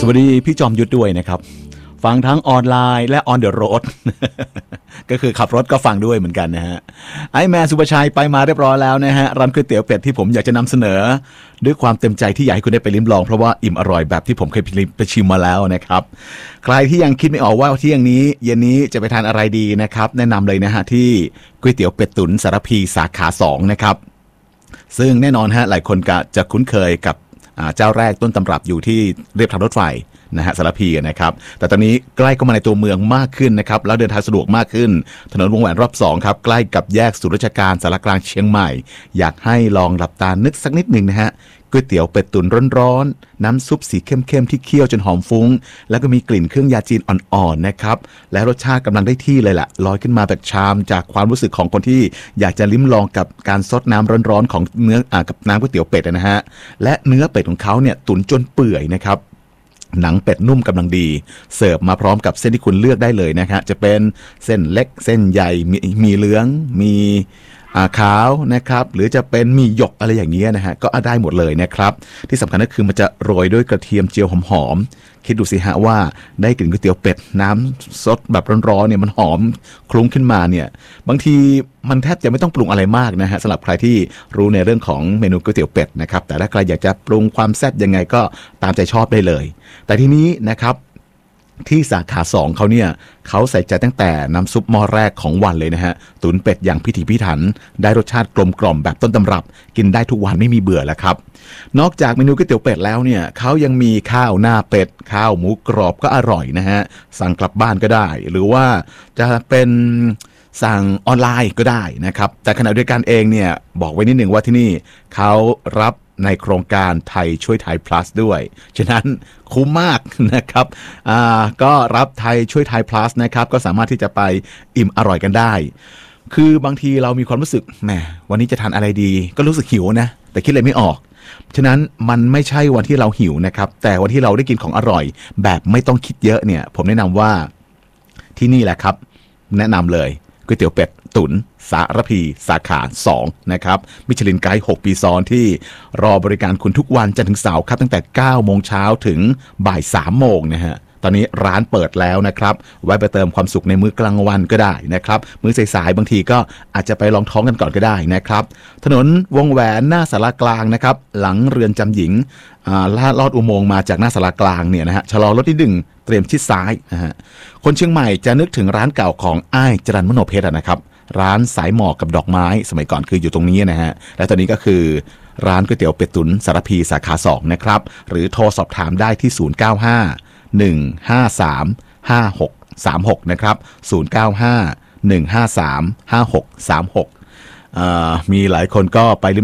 วัสดีพี่จอมยุทธด้วยนะครับฟังทั้งออนไลน์และ on the road ก็คือขับรถก็ฟังด้วยเหมือนกันนะฮะไอแมนสุภชัยไปมาเรียบร้อยแล้วนะฮะร้านก๋วยเตี๋ยวเป็ดที่ผมอยากจะนำเสนอด้วยความเต็มใจที่อยากให้คุณได้ไปลิ้มลองเพราะว่าอิ่มอร่อยแบบที่ผมเคยไปชิมมาแล้วนะครับใครที่ยังคิดไม่ออกว่าเที่ยงนี้เย็นนี้จะไปทานอะไรดีนะครับแนะนำเลยนะฮะที่ก๋วยเตี๋ยวเป็ดตุ๋นสารพีสาขา2นะครับซึ่งแน่นอนฮะหลายคนก็จะคุ้นเคยกับเจ้าแรกต้นตำรับอยู่ที่เรียบทางรถไฟนะฮะสารพีนะครับแต่ตอนนี้ใกล้เข้ามาในตัวเมืองมากขึ้นนะครับแล้วเดินทางสะดวกมากขึ้นถนนวงแหวนรอบ2ครับใกล้กับแยกศูนย์ราชการสารกลางเชียงใหม่อยากให้ลองหลับตานึกสักนิดหนึ่งนะฮะก๋วยเตี๋ยวเป็ดตุ๋นร้อนๆน้ำซุปสีเข้มๆที่เคี่ยวจนหอมฟุ้งแล้วก็มีกลิ่นเครื่องยาจีนอ่อนๆนะครับและรสชาติกำลังได้ที่เลยล่ะลอยขึ้นมาแบบชามจากความรู้สึกของคนที่อยากจะลิ้มลองกับการซดน้ำร้อนๆของเนื้อกับน้ำก๋วยเตี๋ยวเป็ดนะฮะและเนื้อเป็ดของเขาเนี่ยตุ๋นจนเปื่อยนะครับหนังเป็ดนุ่มกำลังดีเสิร์ฟมาพร้อมกับเส้นที่คุณเลือกได้เลยนะฮะจะเป็นเส้นเล็กเส้นใหญ่มีเหลืองมีขาวนะครับหรือจะเป็นมีหยกอะไรอย่างเงี้ยนะฮะก็ได้หมดเลยนะครับที่สำคัญก็คือมันจะโรยด้วยกระเทียมเจียวหอมๆคิดดูสิฮะว่าได้กลิ่นก๋วยเตี๋ยวเป็ดน้ำซดแบบร้อนๆเนี่ยมันหอมคลุ้งขึ้นมาเนี่ยบางทีมันแทบจะไม่ต้องปรุงอะไรมากนะฮะสำหรับใครที่รู้ในเรื่องของเมนูก๋วยเตี๋ยวเป็ดนะครับแต่ถ้าใครอยากจะปรุงความแซ่บยังไงก็ตามใจชอบได้เลยแต่ทีนี้นะครับที่สาขา2เขาเนี่ยเขาใส่ใจตั้งแต่น้ำซุปหม้อแรกของวันเลยนะฮะตุ๋นเป็ดอย่างพิถีพิถันได้รสชาติกลมกล่อมแบบต้นตำรับกินได้ทุกวันไม่มีเบื่อแล้วครับนอกจากเมนูก๋วยเตี๋ยวเป็ดแล้วเนี่ยเขายังมีข้าวหน้าเป็ดข้าวหมูกรอบก็อร่อยนะฮะสั่งกลับบ้านก็ได้หรือว่าจะเป็นสั่งออนไลน์ก็ได้นะครับแต่ขณะเดียวกันเองเนี่ยบอกไว้นิดหนึ่งว่าที่นี่เขารับในโครงการไทยช่วยไทย plus ด้วยฉะนั้นคุ้มมากนะครับก็รับไทยช่วยไทย plus นะครับก็สามารถที่จะไปอิ่มอร่อยกันได้คือบางทีเรามีความรู้สึกแหมวันนี้จะทานอะไรดีก็รู้สึกหิวนะแต่คิดอะไรไม่ออกฉะนั้นมันไม่ใช่วันที่เราหิวนะครับแต่วันที่เราได้กินของอร่อยแบบไม่ต้องคิดเยอะเนี่ยผมแนะนำว่าที่นี่แหละครับแนะนำเลยก๋วยเตี๋ยวเป็ดตุ๋นสารพีสาขา2นะครับมิชลินไกด์6ปีซ้อนที่รอบริการคุณทุกวันจันทร์ถึงเสาร์ครับตั้งแต่ 9 โมงเช้าถึงบ่าย 3 โมงนะฮะตอนนี้ร้านเปิดแล้วนะครับไว้ไปเติมความสุขในมื้อกลางวันก็ได้นะครับมื้อสายๆบางทีก็อาจจะไปลองท้องกันก่อนก็ได้นะครับถนนวงแหวนหน้าศาลากลางนะครับหลังเรือนจำหญิงลอดอุโมงค์มาจากหน้าศาลากลางเนี่ยนะฮะชะลอรถนิดหนึ่งเตรียมชิดซ้ายนะฮะคนเชียงใหม่จะนึกถึงร้านเก่าของอ้ายจรัญมโนเพชรนะครับร้านสายหมอกกับดอกไม้สมัยก่อนคืออยู่ตรงนี้นะฮะและตอนนี้ก็คือร้านก๋วยเตี๋ยวเป็ดตุ๋นสารพีสาขา2นะครับหรือโทรสอบถามได้ที่095-153-5636นะครับ095-153-5636มีหลายคนก็ไป